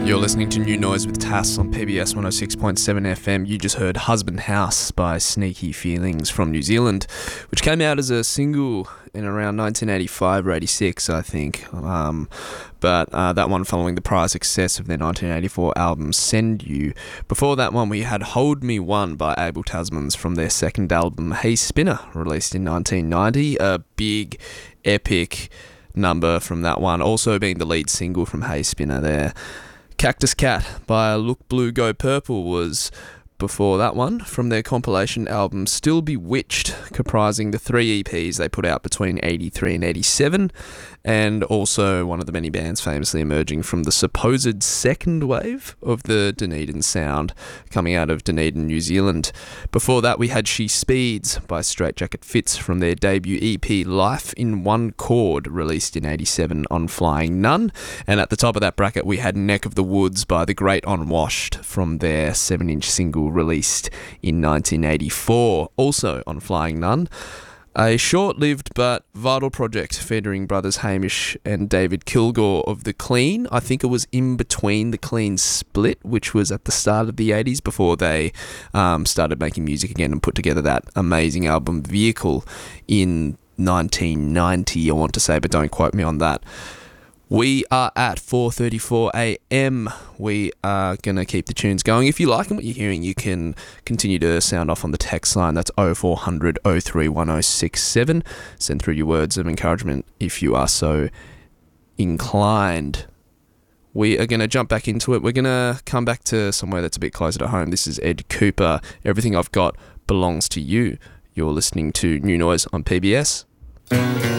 You're listening to New Noise with Tass on PBS 106.7 FM. You just heard Husband House by Sneaky Feelings from New Zealand, which came out as a single in around 1985 or 86, I think. But that one following the prior success of their 1984 album Send You. Before that one, we had Hold Me One by Abel Tasmans from their second album Hey Spinner, released in 1990. A big, epic number from that one, also being the lead single from Hey Spinner there. Cactus Cat by Look Blue Go Purple was before that one, from their compilation album Still Bewitched, comprising the 3 EPs they put out between 83 and 87, and also one of the many bands famously emerging from the supposed second wave of the Dunedin sound coming out of Dunedin, New Zealand. Before that, we had She Speeds by Straight Jacket Fitz from their debut EP Life in One Chord, released in 87 on Flying Nun. And at the top of that bracket, we had Neck of the Woods by The Great Unwashed from their 7-inch single released in 1984, also on Flying Nun. A short-lived but vital project featuring brothers Hamish and David Kilgore of The Clean. I think it was in between The Clean split, which was at the start of the 80s, before they started making music again and put together that amazing album Vehicle in 1990, I want to say, but don't quote me on that. We are at 4:34 a.m. We are going to keep the tunes going. If you like what you're hearing, you can continue to sound off on the text line. That's 0400 03 1067. Send through your words of encouragement if you are so inclined. We are going to jump back into it. We're going to come back to somewhere that's a bit closer to home. This is Ed Cooper. Everything I've Got Belongs to You. You're listening to New Noise on PBS.